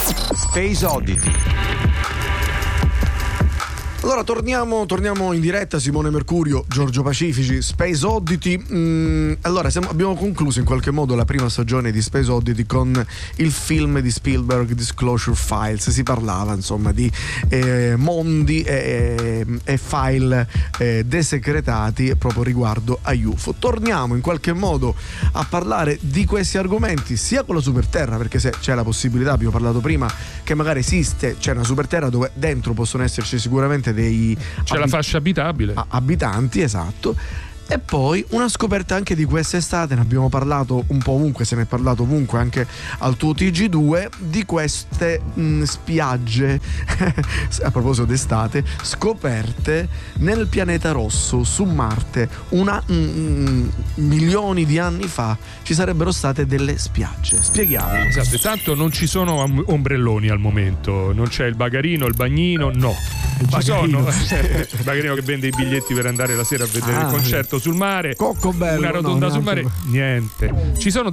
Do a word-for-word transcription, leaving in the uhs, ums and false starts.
Space Oddity. Allora torniamo, torniamo in diretta. Simone Mercurio, Giorgio Pacifici, Space Oddity. Mm, allora siamo, abbiamo concluso in qualche modo la prima stagione di Space Oddity con il film di Spielberg, Disclosure Files. Si parlava insomma di eh, mondi e, e file eh, desecretati proprio riguardo a U F O. Torniamo in qualche modo a parlare di questi argomenti sia con la Superterra, perché se c'è la possibilità, abbiamo parlato prima che magari esiste, c'è una Superterra dove dentro possono esserci sicuramente dei c'è la fascia abitabile, abitanti, esatto. E poi una scoperta anche di quest'estate, ne abbiamo parlato un po' ovunque, se ne è parlato ovunque anche al tuo T G due, di queste mh, spiagge a proposito d'estate, scoperte nel pianeta rosso, su Marte. Una mh, milioni di anni fa ci sarebbero state delle spiagge. Spieghiamo. Esatto, tanto non ci sono ombrelloni al momento, non c'è il bagarino, il bagnino, no. Il ci bagarino. sono il bagarino che vende i biglietti per andare la sera a vedere Ah, il concerto sul mare, Cocco bello, una rotonda no, sul mare, niente. Ci sono